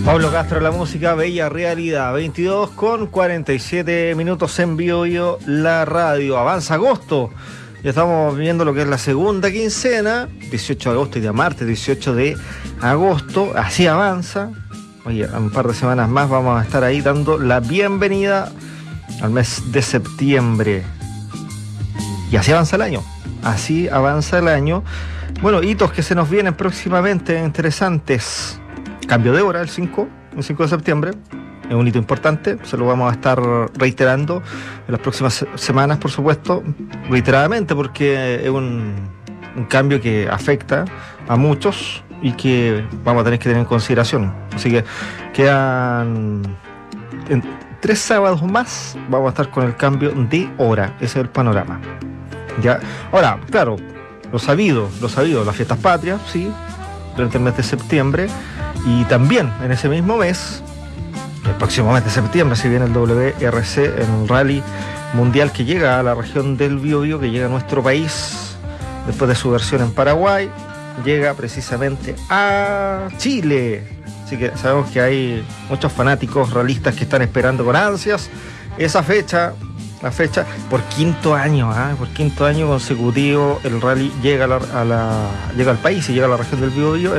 Pablo Castro, la música, bella realidad. 22 con 47 minutos en Biobío, la radio. Avanza agosto. Ya estamos viendo lo que es la segunda quincena, 18 de agosto y día martes 18 de agosto. Así avanza. Oye, en un par de semanas más vamos a estar ahí dando la bienvenida al mes de septiembre. Y así avanza el año. Así avanza el año. Bueno, hitos que se nos vienen próximamente interesantes. Cambio de hora el 5 de septiembre. Es un hito importante, se lo vamos a estar reiterando en las próximas semanas, por supuesto, reiteradamente, porque es un cambio que afecta a muchos y que vamos a tener que tener en consideración. Así que quedan 3 sábados más, vamos a estar con el cambio de hora. Ese es el panorama. ¿Ya? Ahora, claro, lo sabido, las fiestas patrias, sí, durante el mes de septiembre, y también en ese mismo mes, el próximo mes de septiembre, si viene el WRC, en el rally mundial que llega a la región del Biobío, que llega a nuestro país después de su versión en Paraguay, llega precisamente a Chile. Así que sabemos que hay muchos fanáticos rallistas que están esperando con ansias esa fecha. La fecha, por quinto año consecutivo, el rally llega al país y llega a la región del Biobío.